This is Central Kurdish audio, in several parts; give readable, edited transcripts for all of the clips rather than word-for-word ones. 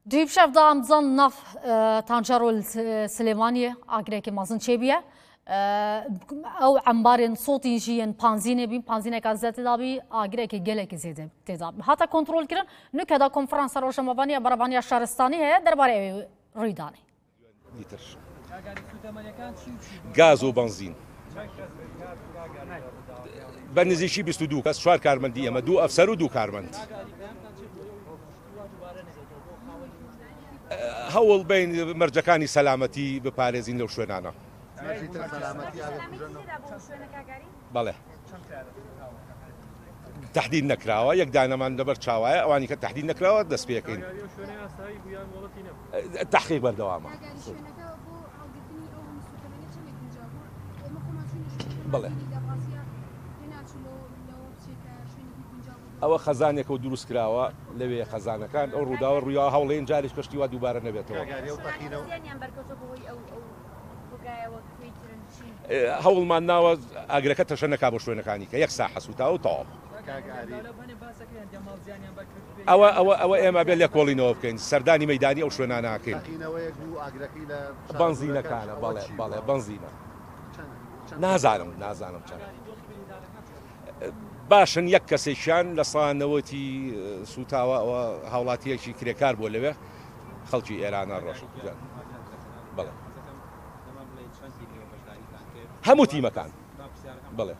دیب شف دام زن نف تانجرول سليمانية أقرأك مازن شبيه أو عمبارين صوتي جين بانزينة بين بانزينة كازات تدابي أقرأك جلك زيادة تداب حتى كنترول كرن نكدا كونفرنس روش مبانية بربانية شهرستاني هي دربارة ريداني غاز و بنزين بنزيشي 22 کەس 4 کارمەندی ئەمە 2 ئەفسەر و 2 کارمەند هەوڵ بین مەرجەکانی سەلامەتی بپارێزین لەو شوێنانە بەڵێ تهدید نەکراوە یەک دانەمان لەبەر چاوایە ئەوانی کە تهدید نەکراوە دەست پێکەین تحقیق بەردەوامە بەڵێ ئەوە خەزانێکە و دروست کراوە لەوێ خەزانەکان ئەو ڕووداوە ڕوویەوە هەوڵێن جاریش کەشتی وا دووبارە نەبێتەوە هەوڵمان ناوە ئاگرەکە تەشە نەکا بۆ شوێنەکانی کە یەک سا حەسووتاوە و تەواو ئەوە ئێمە بێت لێ کۆڵینەوە بکەین سەردانی مەیدانی ئەو شوێناناکەین بەنزینەکانە بەڵێ بەنزینە نازانم چەند باشن یەک کەسێکیان لە سانەوەتی سوتاوە ئەوە هاوڵاتیەکی کرێکار بۆ لەوێ خەڵکی ئێرانە ڕۆژ بڵێ هەموو تیمەکان بڵێ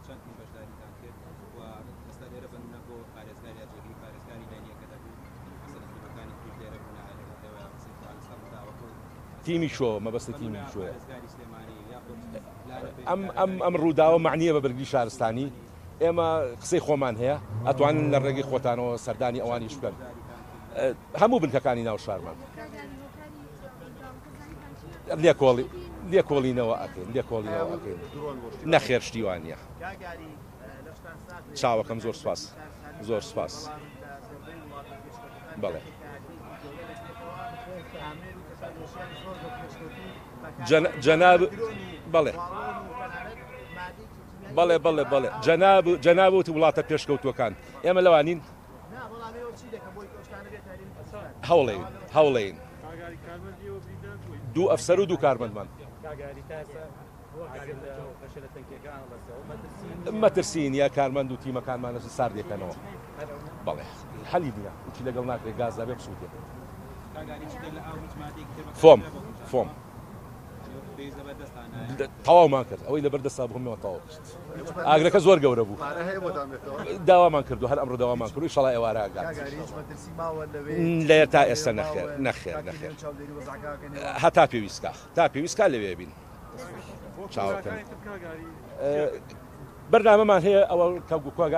تیمی شۆ مەبەستە تیمی شۆیە ئەم ڕووداوە معنیە بە بەرگری شارستانی ئێمە قسەی خۆمان هەیە ئەتوانن لە ڕێگەی خۆتانەوە سەردانی ئەوانیش بکەن هەموو بنکەکانی ناو شارمان لێکۆڵینەوە ئەکەین نەخێر شتیوانە چاوەکەم زۆر سپاس بەڵێ جەناب بەڵێ جەنابوتی وڵاتە پێشکەوتوەکان ئێمە لەوانین هەوڵێین 2 ئەفسەر و 2 کارمەندمان مەترسین یا کارمەند و تیمەکانمان لەس سار دێکەنەوە بەڵێ حەلی دیە وچی لەگەڵ ناکرێت گازدا بێ بسووتێ فۆم تەواومان کرد ئەوەی لەبەردەستا بوومەوە تەواو ئاگرەکە زۆر گەورە بوو داوامان کردو هەر ئەمڕۆ داوامان کرد و ئینشەڵا ئێوارە ئاگات لێر تا ئێستا نەخێر هەتا پێویستکە لەوێ بین چاوەکەن بەرنامەمان هەیە ئەوە کەوگوکۆگا